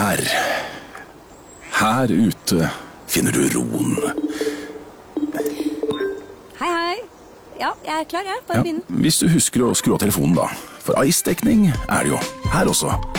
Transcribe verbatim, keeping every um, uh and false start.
Her, her ute finner du roen. Hei, hei. Ja, jeg er klar, jeg. Bare Ja, begynn. hvis du husker å skru av telefonen da. For ice-dekning er det jo her også.